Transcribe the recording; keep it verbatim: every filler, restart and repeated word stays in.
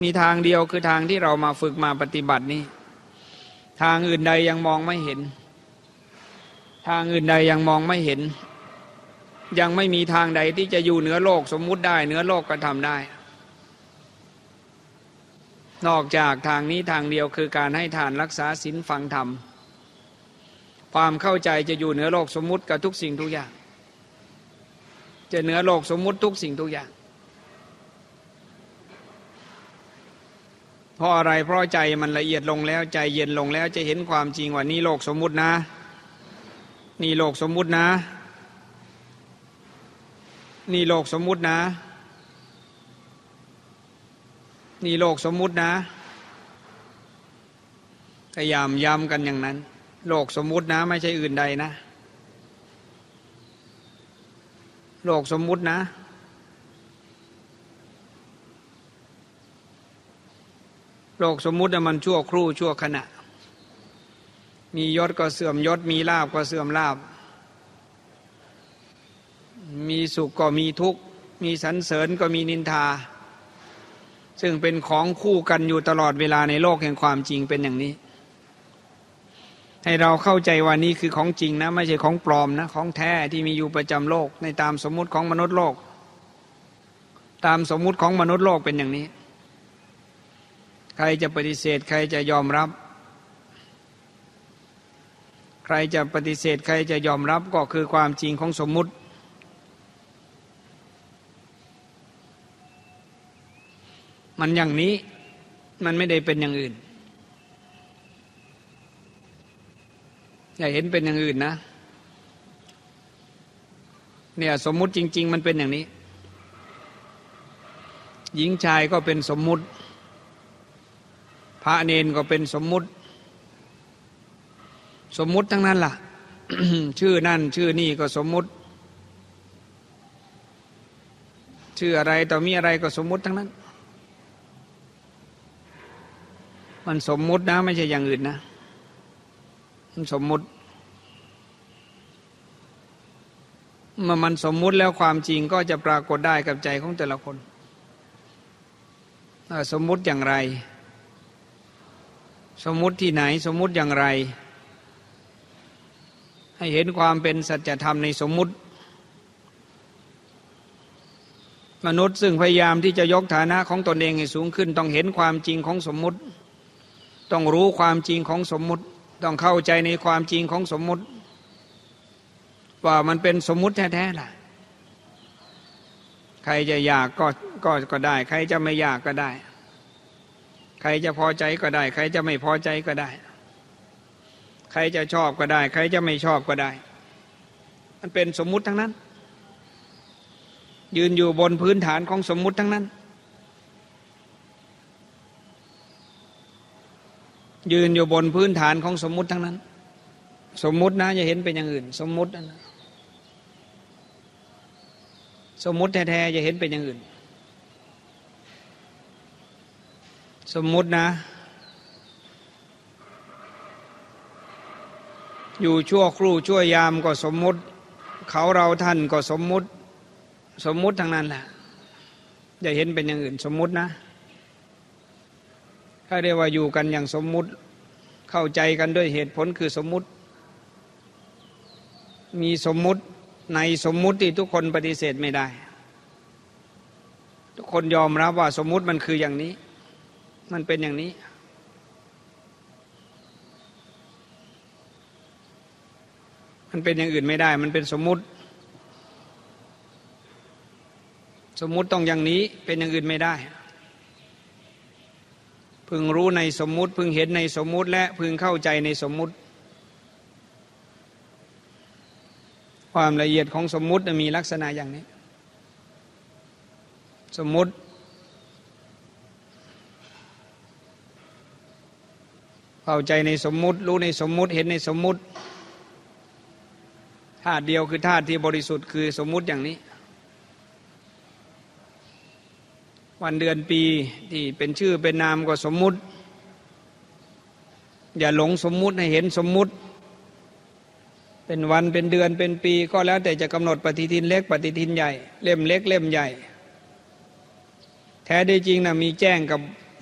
มีทางเดียวคือทางที่เรามาฝึกมาปฏิบัตินี้ทางอื่นใดยังมองไม่เห็นทางอื่นใดยังมองไม่เห็นยังไม่มีทางใดที่จะอยู่เหนือโลกสมมุติได้เหนือโลกก็ทำได้นอกจากทางนี้ทางเดียวคือการให้ทานรักษาศีลฟังธรรมความเข้าใจจะอยู่เหนือโลกสมมุติกับทุกสิ่งทุกอย่างจะเหนือโลกสมมุติทุกสิ่งทุกอย่างเพราะอะไรเพราะใจมันละเอียดลงแล้วใจเย็นลงแล้วจะเห็นความจริงว่านี่โลกสมมุตินะนี่โลกสมมุตินะนี่โลกสมมุตินะนี่โลกสมมุตินะพยายามย้ำกันอย่างนั้นโลกสมมุตินะไม่ใช่อื่นใดนะโลกสมมุตินะโลกสมมุติมันชั่วครู่ชั่วขณะมียศก็เสื่อมยศมีลาภก็เสื่อมลาภมีสุขก็มีทุกข์มีสรรเสริญก็มีนินทาซึ่งเป็นของคู่กันอยู่ตลอดเวลาในโลกแห่งความจริงเป็นอย่างนี้ให้เราเข้าใจว่านี่คือของจริงนะไม่ใช่ของปลอมนะของแท้ที่มีอยู่ประจำโลกในตามสมมุติของมนุษย์โลกตามสมมุติของมนุษย์โลกเป็นอย่างนี้ใครจะปฏิเสธใครจะยอมรับใครจะปฏิเสธใครจะยอมรับก็คือความจริงของสมมุติมันอย่างนี้มันไม่ได้เป็นอย่างอื่นอย่าเห็นเป็นอย่างอื่นนะเนี่ยสมมุติจริงๆมันเป็นอย่างนี้หญิงชายก็เป็นสมมุติพระเนนก็เป็นสมมุติสมมุติทั้งนั้นล่ะ ชื่อนั่นชื่อนี่ก็สมมุติชื่ออะไรต่อมีอะไรก็สมมุติทั้งนั้นมันสมมุตินะไม่ใช่อย่างอื่นนะมันสมมุติเมื่อมันสมมุติแล้วความจริงก็จะปรากฏได้กับใจของแต่ละคนสมมุติอย่างไรสมมุติที่ไหนสมมุติอย่างไรให้เห็นความเป็นสัจธรรมในสมมุติมนุษย์ซึ่งพยายามที่จะยกฐานะของตนเองให้สูงขึ้นต้องเห็นความจริงของสมมุติต้องรู้ความจริงของสมมุติต้องเข้าใจในความจริงของสมมุติว่ามันเป็นสมมุติแท้ๆล่ะใครจะอยากก็ก็ก็ได้ใครจะไม่อยากก็ได้ใครจะพอใจก็ได้ใครจะไม่พอใจก็ได้ใครจะชอบก็ได้ใครจะไม่ชอบก็ได้มันเป็นสมมุติทั้งนั้นยืนอยู่บนพื้นฐานของสมมุติทั้งนั้นยืนอยู่บนพื้นฐานของสมมุติทั้งนั้นสมมุตินะอย่าเห็นเป็นอย่างอื่นสมมุตินะสมมุติแท้ๆอย่าเห็นเป็นอย่างอื่นสมมุตินะอยู่ชั่วครู่ชั่วยามก็สมมุติเขาเราท่านก็สมมุติสมมุติทั้งนั้นแหละอย่าเห็นเป็นอย่างอื่นสมมุตินะถ้าเรียกว่าอยู่กันอย่างสมมุติเข้าใจกันด้วยเหตุผลคือสมมุติมีสมมุติในสมมุติที่ทุกคนปฏิเสธไม่ได้ทุกคนยอมรับว่าสมมุติมันคืออย่างนี้มันเป็นอย่างนี้มันเป็นอย่างอื่นไม่ได้มันเป็นสมมุติสมมุติต้องอย่างนี้เป็นอย่างอื่นไม่ได้พึงรู้ในสมมุติพึงเห็นในสมมุติและพึงเข้าใจในสมมุติความละเอียดของสมมุติมีลักษณะอย่างนี้สมมุติเข้าใจในสมมุติรู้ในสมมุติเห็นในสมมุติธาตุเดียวคือธาตุที่บริสุทธิ์คือสมมุติอย่างนี้วันเดือนปีที่เป็นชื่อเป็นนามก็สมมุติอย่าหลงสมมุติให้เห็นสมมุติเป็นวันเป็นเดือนเป็นปีก็แล้วแต่จะกำหนดปฏิทินเล็กปฏิทินใหญ่เล่มเล็กเล่มใหญ่แท้ได้จริงนะมีแจ้งกับ